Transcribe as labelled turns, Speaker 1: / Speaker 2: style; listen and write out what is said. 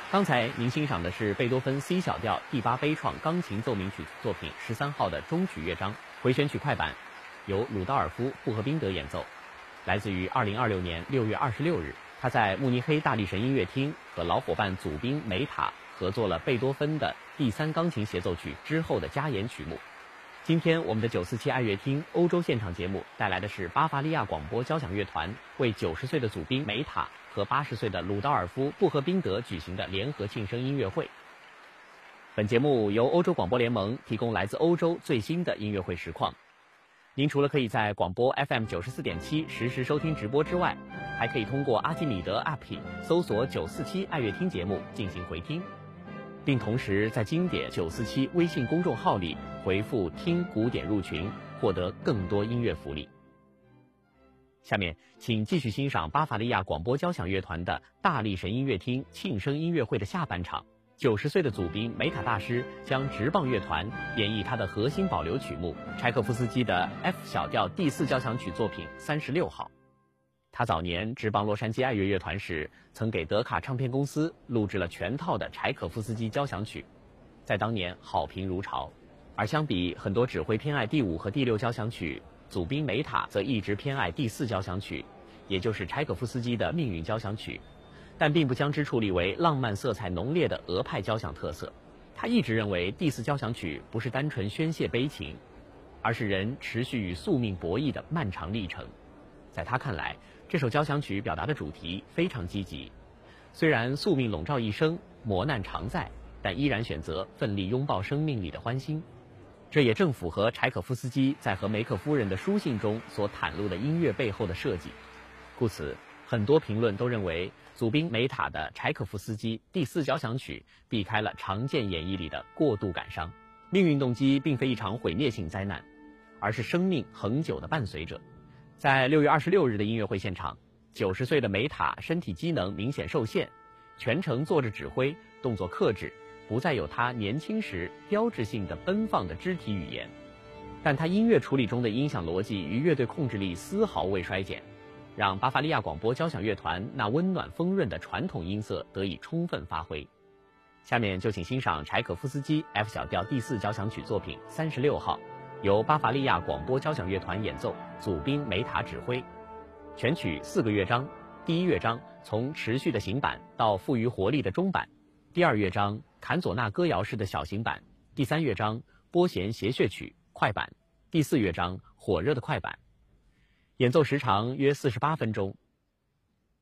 Speaker 1: 刚才您欣赏的是贝多芬 C 小调第8悲怆钢琴奏鸣曲作品13号的中曲乐章，回旋曲快板，由鲁道尔夫·布赫宾德演奏，来自于2026年6月26日，他在慕尼黑大力神音乐厅和老伙伴祖宾梅塔合作了贝多芬的第3钢琴协奏曲之后的加演曲目。今天我们的947爱乐厅欧洲现场节目带来的是巴伐利亚广播交响乐团为90岁的祖宾梅塔和80岁的鲁道尔夫·布赫宾德举行的联合庆生音乐会。本节目由欧洲广播联盟提供来自欧洲最新的音乐会实况。您除了可以在广播 FM 94.7实时收听直播之外，还可以通过阿基米德 APP 搜索947爱乐厅节目进行回听，并同时在经典947微信公众号里回复听古典入群，获得更多音乐福利。下面请继续欣赏巴伐利亚广播交响乐团的大力神音乐厅庆生音乐会的下半场。90岁的祖宾梅塔大师将职棒乐团演绎他的核心保留曲目柴可夫斯基的 F 小调第4交响曲作品36号。他早年职棒洛杉矶爱乐乐团时，曾给德卡唱片公司录制了全套的柴可夫斯基交响曲，在当年好评如潮。而相比很多指挥偏爱第5和第6交响曲，祖宾梅塔则一直偏爱第4交响曲，也就是柴可夫斯基的命运交响曲，但并不将之处理为浪漫色彩浓烈的俄派交响特色。他一直认为第4交响曲不是单纯宣泄悲情，而是人持续与宿命博弈的漫长历程。在他看来，这首交响曲表达的主题非常积极，虽然宿命笼罩一生，磨难常在，但依然选择奋力拥抱生命里的欢欣。这也正符合柴可夫斯基在和梅克夫人的书信中所袒露的音乐背后的设计。故此，很多评论都认为祖宾梅塔的柴可夫斯基第4交响曲避开了常见演绎里的过度感伤。命运动机并非一场毁灭性灾难，而是生命恒久的伴随者。在6月26日的音乐会现场，90岁的梅塔身体机能明显受限，全程坐着指挥，动作克制，不再有他年轻时标志性的奔放的肢体语言，但他音乐处理中的音响逻辑与乐队控制力丝毫未衰减，让巴伐利亚广播交响乐团那温暖丰润的传统音色得以充分发挥。下面就请欣赏柴可夫斯基 F 小调第4交响曲作品36号，由巴伐利亚广播交响乐团演奏，祖宾梅塔指挥。全曲4个乐章，第1乐章从持续的行板到富于活力的中板，第2乐章坎佐纳歌谣式的小行板，第3乐章拨弦谐谑曲快板，第4乐章火热的快板。演奏时长约48分钟，